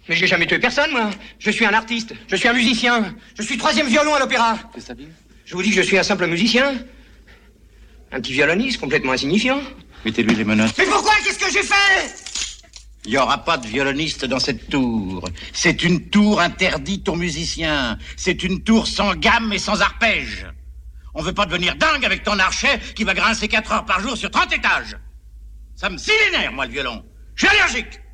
Mais j'ai jamais tué personne, moi. Je suis un artiste, je suis un musicien, je suis 3e violon à l'opéra. Qu'est-ce que ça dit? Je vous dis que je suis un simple musicien. Un petit violoniste complètement insignifiant. Mettez-lui les menottes. Mais pourquoi? Qu'est-ce que j'ai fait? Il n'y aura pas de violoniste dans cette tour. C'est une tour interdite aux musiciens. C'est une tour sans gamme et sans arpège. On veut pas devenir dingue avec ton archet qui va grincer 4 heures par jour sur 30 étages. Ça me scie les nerfs, moi, le violon. Je suis allergique.